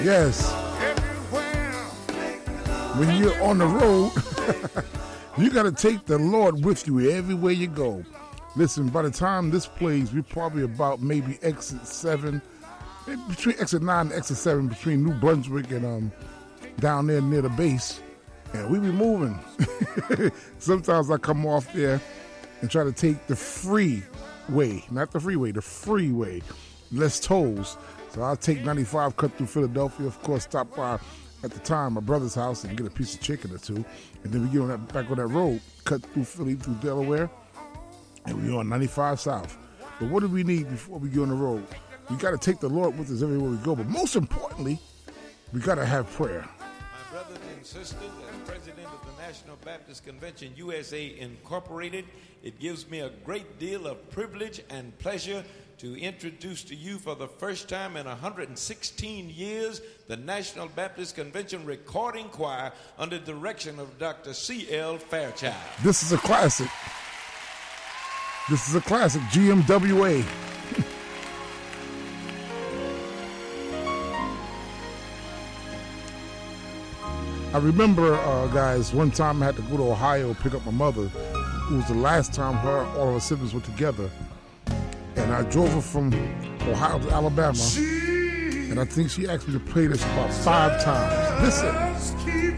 Yes. When you're on the road, you got to take the Lord with you everywhere you go. Listen, by the time this plays, we're probably about maybe exit 7, between exit 9 and exit 7, between New Brunswick and down there near the base. And we be moving. Sometimes I come off there and try to take the freeway, not the freeway, the freeway, less tolls. So I'll take 95, cut through Philadelphia, of course, stop by at the time my brother's house and get a piece of chicken or two. And then we get on that, back on that road, cut through Philly, through Delaware, and we're on 95 South. But what do we need before we get on the road? We got to take the Lord with us everywhere we go. But most importantly, we got to have prayer. My brothers and sisters, as president of the National Baptist Convention USA Incorporated, it gives me a great deal of privilege and pleasure to introduce to you for the first time in 116 years the National Baptist Convention Recording Choir under the direction of Dr. C.L. Fairchild. This is a classic. This is a classic, GMWA. I remember, guys, one time I had to go to Ohio pick up my mother. It was the last time all of her siblings were together. And I drove her from Ohio to Alabama. And I think she asked me to play this about 5 times. Listen.